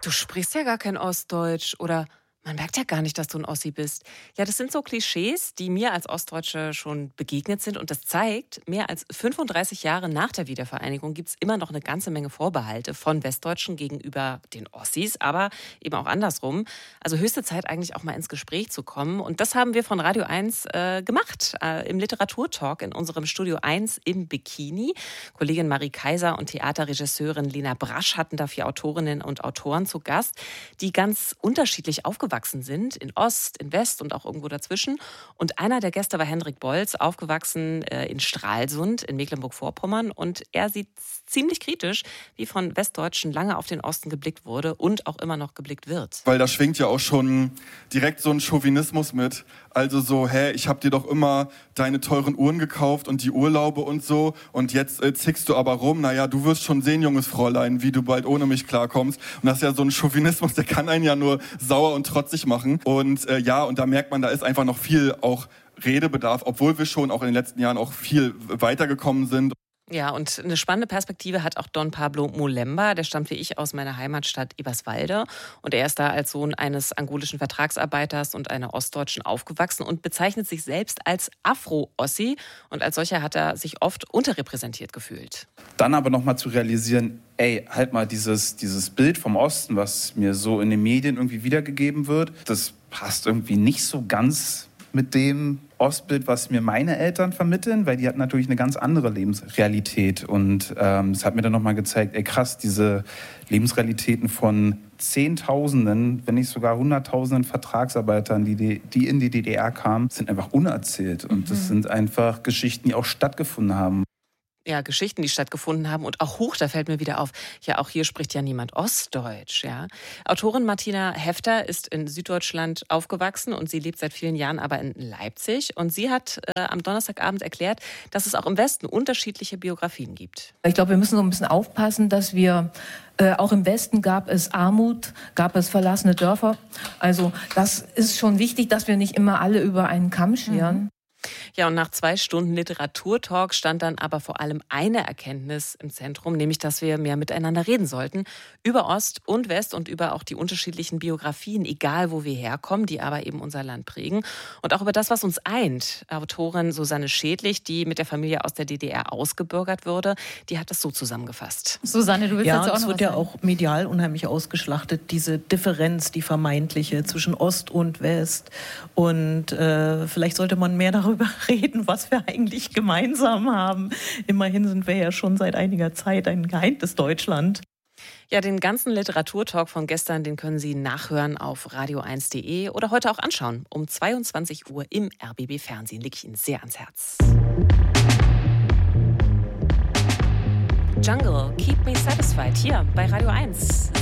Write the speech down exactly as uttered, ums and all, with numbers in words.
Du sprichst ja gar kein Ostdeutsch oder man merkt ja gar nicht, dass du ein Ossi bist. Ja, das sind so Klischees, die mir als Ostdeutsche schon begegnet sind. Und das zeigt, mehr als fünfunddreißig Jahre nach der Wiedervereinigung gibt es immer noch eine ganze Menge Vorbehalte von Westdeutschen gegenüber den Ossis, aber eben auch andersrum. Also höchste Zeit eigentlich auch mal ins Gespräch zu kommen. Und das haben wir von Radio eins äh, gemacht, äh, im Literaturtalk in unserem Studio eins im Bikini. Kollegin Marie Kaiser und Theaterregisseurin Lena Brasch hatten da vier Autorinnen und Autoren zu Gast, die ganz unterschiedlich aufgewachsen sind, in Ost, in West und auch irgendwo dazwischen. Und einer der Gäste war Hendrik Bolz, aufgewachsen äh, in Stralsund in Mecklenburg-Vorpommern. Und er sieht ziemlich kritisch, wie von Westdeutschen lange auf den Osten geblickt wurde und auch immer noch geblickt wird. Weil da schwingt ja auch schon direkt so ein Chauvinismus mit. Also so, hä, ich hab dir doch immer deine teuren Uhren gekauft und die Urlaube und so. Und jetzt äh, zickst du aber rum. Naja, du wirst schon sehen, junges Fräulein, wie du bald ohne mich klarkommst. Und das ist ja so ein Chauvinismus, der kann einen ja nur sauer und trotzig machen. Und äh, ja, und da merkt man, da ist einfach noch viel auch Redebedarf, obwohl wir schon auch in den letzten Jahren auch viel weitergekommen sind. Ja, und eine spannende Perspektive hat auch Don Pablo Molemba. Der stammt wie ich aus meiner Heimatstadt Eberswalde. Und er ist da als Sohn eines angolischen Vertragsarbeiters und einer Ostdeutschen aufgewachsen und bezeichnet sich selbst als Afro-Ossi. Und als solcher hat er sich oft unterrepräsentiert gefühlt. Dann aber nochmal zu realisieren, ey, halt mal dieses, dieses Bild vom Osten, was mir so in den Medien irgendwie wiedergegeben wird, das passt irgendwie nicht so ganz mit dem Ostbild, was mir meine Eltern vermitteln, weil die hatten natürlich eine ganz andere Lebensrealität. Und ähm, es hat mir dann nochmal gezeigt, ey krass, diese Lebensrealitäten von Zehntausenden, wenn nicht sogar Hunderttausenden Vertragsarbeitern, die, die in die D D R kamen, sind einfach unerzählt. Und mhm. das sind einfach Geschichten, die auch stattgefunden haben. Ja, Geschichten, die stattgefunden haben. Und auch Huch, da fällt mir wieder auf, ja, auch hier spricht ja niemand Ostdeutsch. Ja. Autorin Martina Hefter ist in Süddeutschland aufgewachsen und sie lebt seit vielen Jahren aber in Leipzig. Und sie hat äh, am Donnerstagabend erklärt, dass es auch im Westen unterschiedliche Biografien gibt. Ich glaube, wir müssen so ein bisschen aufpassen, dass wir Äh, auch im Westen gab es Armut, gab es verlassene Dörfer. Also das ist schon wichtig, dass wir nicht immer alle über einen Kamm scheren. Mhm. Ja, und nach zwei Stunden Literaturtalk stand dann aber vor allem eine Erkenntnis im Zentrum, nämlich, dass wir mehr miteinander reden sollten. Über Ost und West und über auch die unterschiedlichen Biografien, egal wo wir herkommen, die aber eben unser Land prägen. Und auch über das, was uns eint. Autorin Susanne Schädlich, die mit der Familie aus der D D R ausgebürgert wurde, die hat das so zusammengefasst. Susanne, du willst ja, dazu auch noch was sagen? Ja, es wird ja auch medial unheimlich ausgeschlachtet, diese Differenz, die vermeintliche zwischen Ost und West. Und äh, vielleicht sollte man mehr darüber reden, was wir eigentlich gemeinsam haben. Immerhin sind wir ja schon seit einiger Zeit ein geeintes Deutschland. Ja, den ganzen Literaturtalk von gestern, den können Sie nachhören auf radio eins punkt de oder heute auch anschauen. Um zweiundzwanzig Uhr im R B B Fernsehen. Liegt Ihnen sehr ans Herz. Jungle, Keep Me Satisfied, hier bei Radio eins.